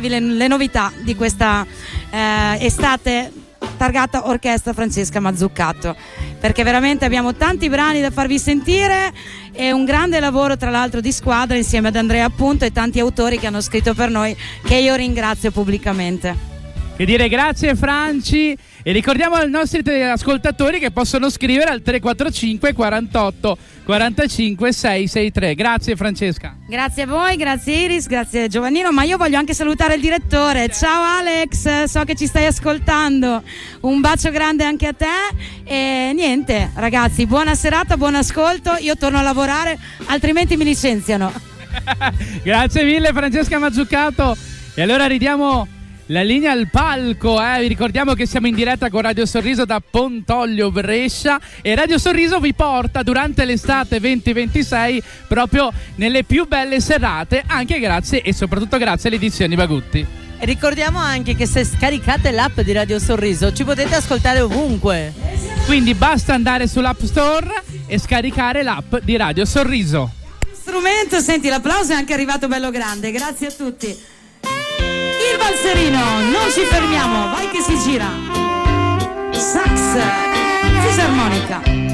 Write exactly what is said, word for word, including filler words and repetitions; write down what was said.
dirvi le, le novità di questa eh, estate targata Orchestra Francesca Mazzucato, perché veramente abbiamo tanti brani da farvi sentire e un grande lavoro tra l'altro di squadra insieme ad Andrea appunto e tanti autori che hanno scritto per noi, che io ringrazio pubblicamente. Che dire, grazie Franci, e ricordiamo ai nostri ascoltatori che possono scrivere al tre quattro cinque quarantotto quarantacinque seicentosessantatré. Grazie Francesca. Grazie a voi, grazie Iris, grazie Giovannino, ma io voglio anche salutare il direttore. Ciao Alex, so che ci stai ascoltando, un bacio grande anche a te e niente ragazzi, buona serata, buon ascolto, io torno a lavorare altrimenti mi licenziano. Grazie mille Francesca Mazzucato, e allora ridiamo la linea al palco, eh? Vi ricordiamo che siamo in diretta con Radio Sorriso da Pontoglio Brescia, e Radio Sorriso vi porta durante l'estate venti ventisei proprio nelle più belle serate, anche grazie e soprattutto grazie alle edizioni Bagutti. E ricordiamo anche che se scaricate l'app di Radio Sorriso ci potete ascoltare ovunque, quindi basta andare sull'App Store e scaricare l'app di Radio Sorriso. Strumento, senti, l'applauso è anche arrivato bello grande, grazie a tutti. Il valserino, non ci fermiamo, vai che si gira. Sax, fisarmonica.